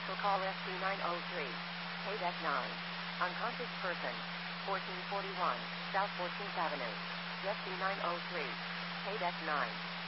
Commercial call SC903. KDEC 9. Unconscious person. 1441 South 14th Avenue. SC903. KDEC 9.